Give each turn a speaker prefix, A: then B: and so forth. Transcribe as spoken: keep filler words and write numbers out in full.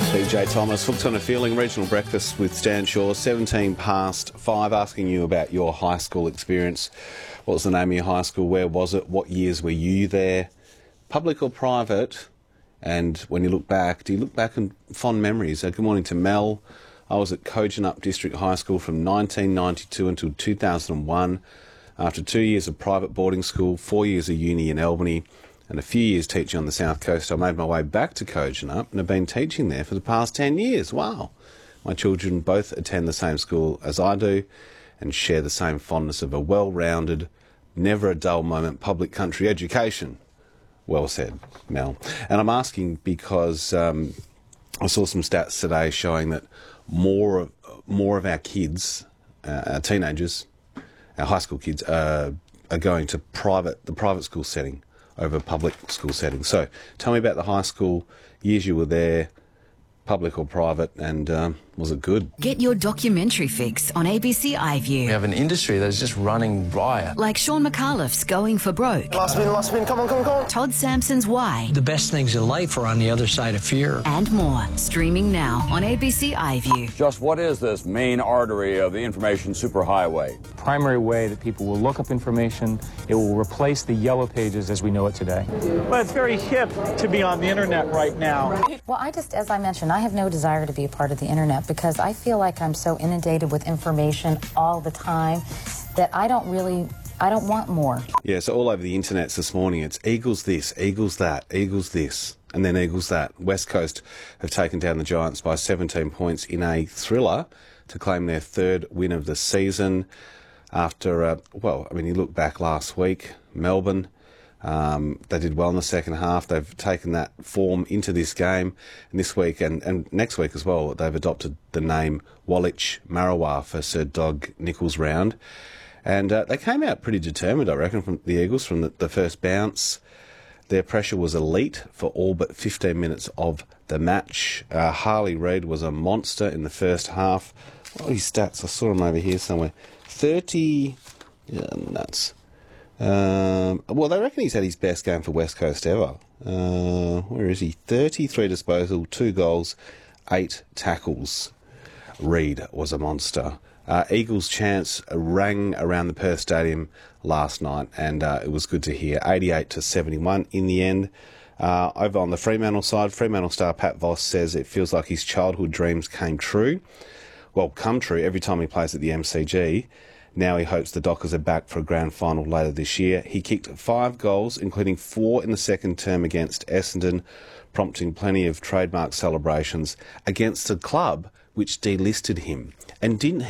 A: B J Thomas, Hooked on a Feeling, regional breakfast with Stan Shaw, seventeen past five, asking you about your high school experience. What was the name of your high school? Where was it? What years were you there? Public or private? And when you look back, do you look back in fond memories? Uh, good morning to Mel. I was at Kojonup District High School from nineteen ninety-two until two thousand one. After two years of private boarding school, four years of uni in Albany, and a few years teaching on the South Coast, I made my way back to Kojonup and have been teaching there for the past ten years. Wow. My children both attend the same school as I do and share the same fondness of a well-rounded, never a dull moment public country education. Well said, Mel. And I'm asking because um, I saw some stats today showing that more of, more of our kids, uh, our teenagers, our high school kids, uh, are going to private the private school setting over public school setting. So tell me about the high school years you were there, public or private, and um, was it good?
B: Get your documentary fix on A B C iView.
C: We have an industry that is just running riot.
B: Like Sean McAuliffe's Going for Broke.
D: Last spin, last spin, come on, come on, come on.
B: Todd Sampson's Why.
E: The best things in life are on the other side of fear.
B: And more. Streaming now on A B C iView.
F: Just what is this main artery of the information superhighway?
G: Primary way that people will look up information. It will replace the yellow pages as we know it today.
H: Well, it's very hip to be on the internet right now.
I: Well, I just, as I mentioned, I have no desire to be a part of the internet because I feel like I'm so inundated with information all the time that I don't really, I don't want more.
A: Yeah, so all over the internet this morning, it's Eagles this, Eagles that, Eagles this, and then Eagles that. West Coast have taken down the Giants by seventeen points in a thriller to claim their third win of the season. After, uh, well, I mean, you look back last week, Melbourne, um, they did well in the second half. They've taken that form into this game. And this week and, and next week as well, they've adopted the name Woolwich Marrawah for Sir Doug Nicholls round. And uh, they came out pretty determined, I reckon, from the Eagles from the, the first bounce. Their pressure was elite for all but fifteen minutes of the match. Uh, Harley Reid was a monster in the first half. What are his stats? I saw him over here somewhere. thirty... Yeah, nuts. Um, well, they reckon he's had his best game for West Coast ever. Uh, where is he? thirty-three disposal, two goals, eight tackles. Reid was a monster. Uh, Eagles' chance rang around the Perth Stadium last night, and uh, it was good to hear. eighty-eight to seventy-one in the end. Uh, over on the Fremantle side, Fremantle star Pat Voss says it feels like his childhood dreams came true. Well, come true every time he plays at the M C G. Now he hopes the Dockers are back for a grand final later this year. He kicked five goals, including four in the second term against Essendon, prompting plenty of trademark celebrations against a club which delisted him. And didn't he